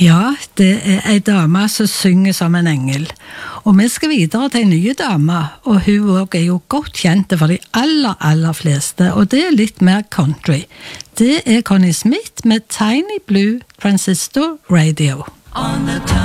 Ja, det en dame som synger som en engel. Og vi skal videre til en ny dame, og hun også jo godt kjent for de aller fleste, og det litt mer country. Det Connie Smith med Tiny Blue Transistor Radio.